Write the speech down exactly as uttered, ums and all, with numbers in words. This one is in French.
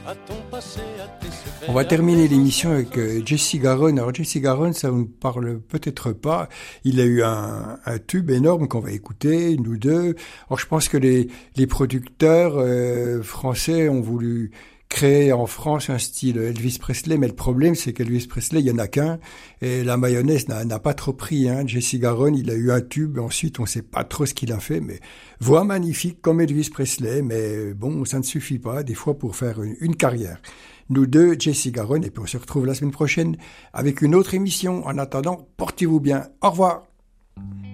On va terminer l'émission avec euh, Jesse Garonne. Alors Jesse Garonne, ça ne parle peut-être pas. Il a eu un, un tube énorme qu'on va écouter, nous deux. Alors je pense que les, les producteurs euh, français ont voulu créer en France un style Elvis Presley, mais le problème c'est qu'Elvis Presley, il y en a qu'un, et la mayonnaise n'a, n'a pas trop pris. Hein. Jesse Garonne, il a eu un tube, ensuite on ne sait pas trop ce qu'il a fait, mais voix magnifique comme Elvis Presley, mais bon, ça ne suffit pas des fois pour faire une, une carrière. Nous deux, Jesse Garonne, et puis on se retrouve la semaine prochaine avec une autre émission. En attendant, portez-vous bien. Au revoir.